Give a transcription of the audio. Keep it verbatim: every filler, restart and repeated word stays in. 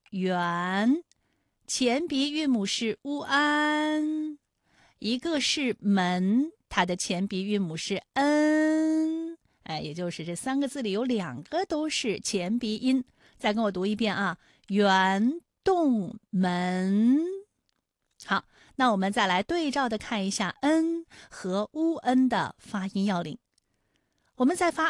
圆，前鼻韵母是乌安，一个是门，它的前鼻韵母是恩，哎，也就是这三个字里有两个都是前鼻音。再跟我读一遍啊，圆动门。好，那我们再来对照的看一下恩和乌恩的发音要领。我们在发